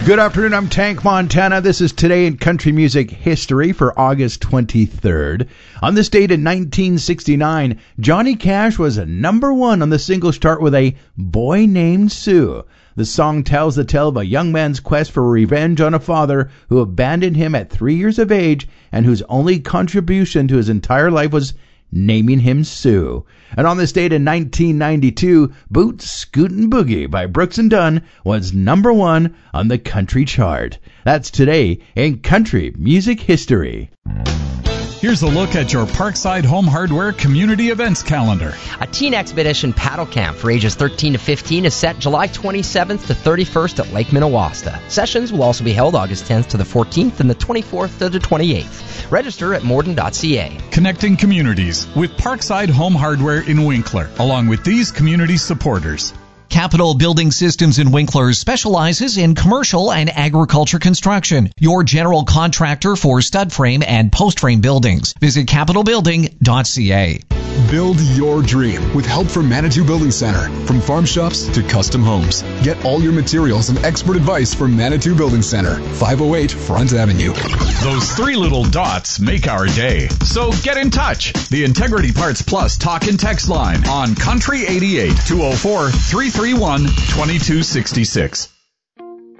Good afternoon, I'm Tank Montana. This is Today in Country Music History for August 23rd. On this date in 1969, Johnny Cash was number one on the singles chart with A Boy Named Sue. The song tells the tale of a young man's quest for revenge on a father who abandoned him at 3 years of age and whose only contribution to his entire life was naming him Sue. And on this date in 1992, Boots Scootin' Boogie by Brooks and Dunn was number one on the country chart. That's Today in Country Music History. Here's a look at your Parkside Home Hardware Community Events Calendar. A teen expedition paddle camp for ages 13 to 15 is set July 27th to 31st at Lake Minnewaska. Sessions will also be held August 10th to the 14th and the 24th to the 28th. Register at morden.ca. Connecting communities with Parkside Home Hardware in Winkler, along with these community supporters. Capital Building Systems in Winkler specializes in commercial and agriculture construction. Your general contractor for stud frame and post frame buildings. Visit capitalbuilding.ca. Build your dream with help from Manitou Building Center. From farm shops to custom homes. Get all your materials and expert advice from Manitou Building Center, 508 Front Avenue. Those three little dots make our day. So get in touch. The Integrity Parts Plus talk and text line on Country 88 204 331 2266.